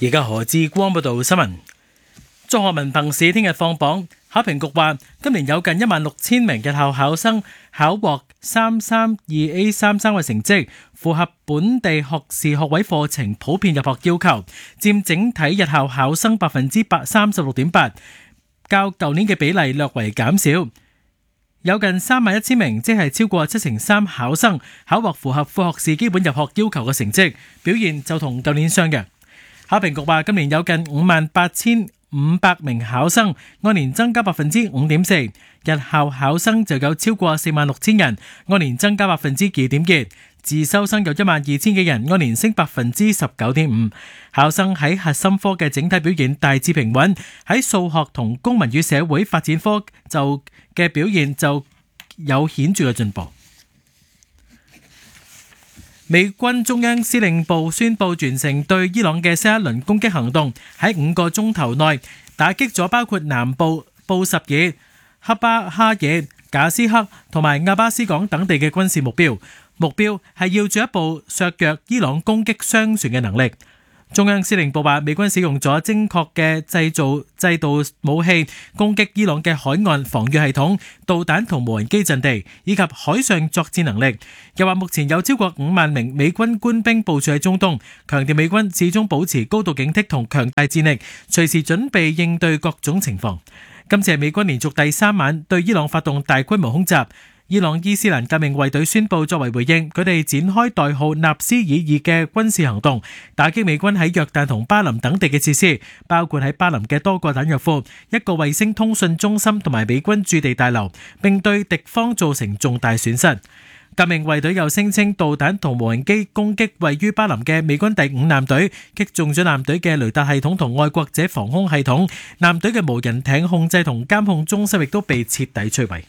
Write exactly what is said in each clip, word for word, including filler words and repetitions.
而家何志光報道新聞。中學文憑試聽日放榜，考評局話今年有近一萬六千名日校考生考獲三三二 A 三三嘅成績，符合本地學士學位課程普遍入學要求，佔整體日校考生百分之三十六點八，較舊年嘅比例略為減少。有近三萬一千名，即係超過七成三考生考獲符合副學士基本入學要求嘅成績，表現就同舊年相若。考評局話今年有近五萬八千五百名考生，按年增加百分之五點四，日校考生就有超過四萬六千人，按年增加百分之二點二，自修生有一萬二千幾人，按年升百分之十九點五。考生喺核心科嘅整體表現大致平穩，喺數學同公民與社會發展科就嘅表現就有顯著嘅進步。美軍中央司令部宣布完成對伊朗嘅新一輪攻擊行動，喺五個鐘頭內打擊咗包括南部布什爾、克巴哈爾、賈斯克同埋阿巴斯港等地嘅軍事目標，目標係要進一步削弱伊朗攻擊商船嘅能力。中央司令部話，美軍使用咗精確嘅製造制導武器攻擊伊朗嘅海岸防禦系統、導彈同無人機陣地，以及海上作戰能力。又話目前有超過五萬名美軍官兵部署喺中東，強調美軍始終保持高度警惕同強大戰力，隨時準備應對各種情況。今次係美軍連續第三晚對伊朗發動大規模空襲。伊朗伊斯蘭革命衛隊宣布，作為回應，佢哋展開代號納斯爾二嘅軍事行動，打擊美軍喺約旦同巴林等地嘅設施，包括喺巴林嘅多個彈藥庫、一個衛星通訊中心同埋美軍駐地大樓，並對敵方造成重大損失。革命衛隊又聲稱導彈同無人機攻擊位於巴林嘅美軍第五艦隊，擊中咗艦隊嘅雷達系統同愛國者防空系統，艦隊嘅無人艇控制同監控中心亦都被徹底摧毀。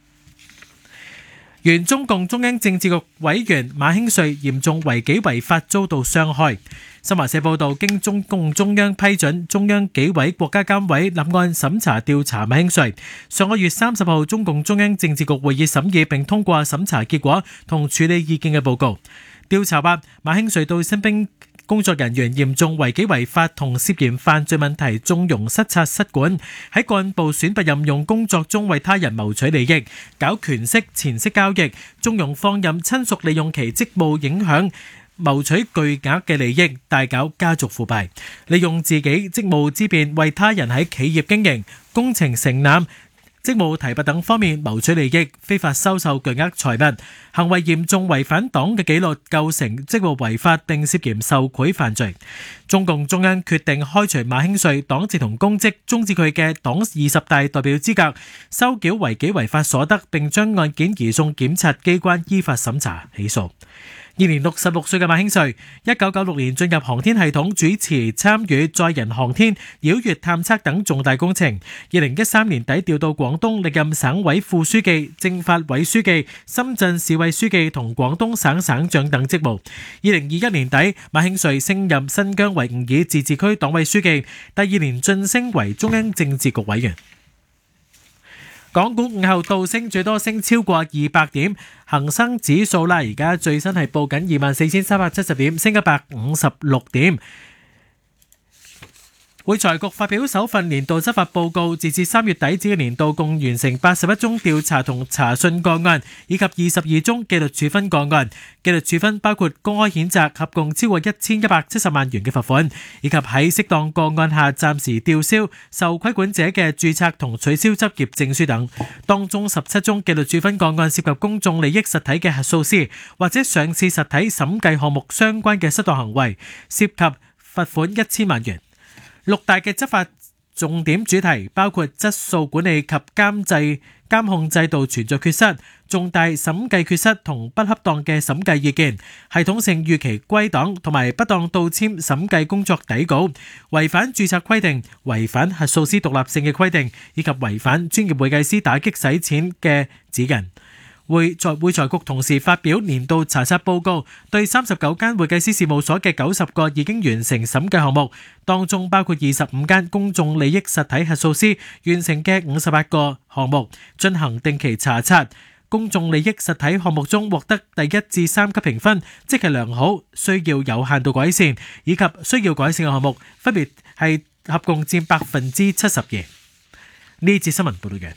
原中共中央政治局委員馬興瑞嚴重違紀違法遭到傷害。新華社報道，經中共中央批准，中央紀委國家監委立案審查調查馬興瑞。上個月三十號，中共中央政治局會議審議並通過審查結果同處理意見嘅報告。調查話，馬興瑞對新兵工作人員嚴重違紀違法同涉嫌犯罪問題縱容失察失管，喺幹部選拔任用工作中為他人謀取利益，搞權色錢色交易，縱容放任親屬利用其職務影響謀取巨額嘅利益，大搞家族腐敗，利用自己職務之便為他人喺企業經營、工程承攬、職務提拔等方面謀取利益，非法收受巨額財物，行為嚴重違反黨嘅紀律，構成職務違法並涉嫌受賄犯罪。中共中央決定開除馬興瑞黨籍同公職，終止佢嘅黨二十大代表資格，收繳違紀違法所得，並將案件移送檢察機關依法審查起訴。現年六十六歲嘅馬興瑞，一九九六年進入航天系統，主持參與載人航天、繞月探測等重大工程。二零一三年底調到廣東，歷任省委副書記、政法委書記、深圳市委書記同廣東省省長等職務。二零二一年底，馬興瑞升任新疆維吾爾自治區黨委書記，第二年晉升為中央政治局委員。港股午後倒升，最多升超過二百點，恒生指數啦，而家最新係報緊二萬四千三百七十點，升一百五十六點。會財局發表首份年度執法報告，截至三月底止嘅年度共完成八十一宗調查同查訊個案，以及二十二宗紀律處分個案。紀律處分包括公開譴責合共超過一千一百七十萬元嘅罰款，以及喺適當個案下暫時吊銷受規管者嘅註冊同取消執業證書等。當中十七宗紀律處分個案涉及公眾利益實體嘅核數師或者上市實體審計項目相關嘅失當行為，涉及罰款一千萬元。六大嘅執法重點主題包括質素管理及監制監控制度存在缺失、重大審計缺失同不恰當嘅審計意見、系統性逾期歸檔同埋不當倒簽審計工作底稿、違反註冊規定、違反核數師獨立性嘅規定，以及違反專業會計師打擊洗錢嘅指引。會在會財局同時發表年度查冊報告，對三十九間會計師事務所嘅九十個已經完成審計項目，當中包括二十五間公眾利益實體核數師完成嘅五十八個項目進行定期查冊。 公眾利益實體項目中獲得第一至三級評分，即係良好、需要有限度改善以及需要改善嘅項目，分別係合共佔百分之七十二。呢節新聞報道嘅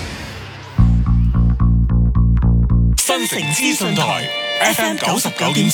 新城資訊台 F M 九十九點